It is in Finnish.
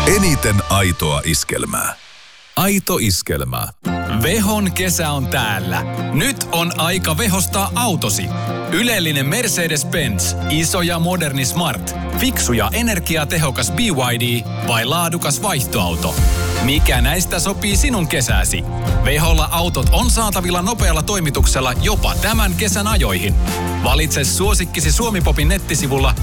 Eniten aitoa iskelmää. Aito iskelmä. Vehon kesä on täällä. Nyt on aika vehostaa autosi. Ylellinen Mercedes-Benz, iso ja moderni Smart, fiksu ja energiatehokas BYD vai laadukas vaihtoauto? Mikä näistä sopii sinun kesääsi? Veholla autot on saatavilla nopealla toimituksella jopa tämän kesän ajoihin. Valitse suosikkisi Suomi-popin nettisivulla